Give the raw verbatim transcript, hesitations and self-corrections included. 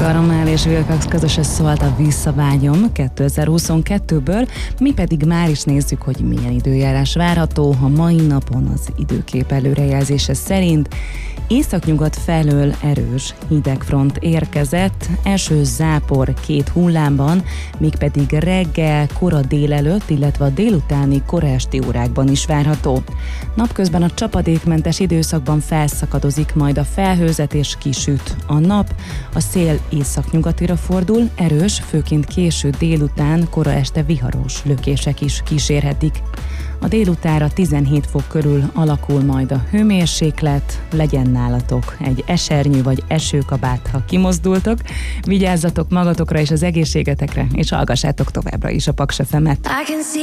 Caramel és Wilcox közösen szólt a Visszavágyom kétezer-huszonkettőből, mi pedig már is nézzük, hogy milyen időjárás várható a mai napon az időkép előrejelzése szerint. Északnyugat felől erős hidegfront érkezett, első zápor két hullámban, mégpedig reggel, kora délelőtt, illetve a délutáni kora esti órákban is várható. Napközben a csapadékmentes időszakban felszakadozik majd a felhőzet és kisüt a nap, a szél északnyugatira fordul, erős, főként késő délután, kora este viharos lökések is kísérhetik. A délutára tizenhét fok körül alakul majd a hőmérséklet, legyen nálatok egy esernyő vagy esőkabát, ha kimozdultok. Vigyázzatok magatokra és az egészségetekre, és hallgassátok továbbra is a Paks ef emet.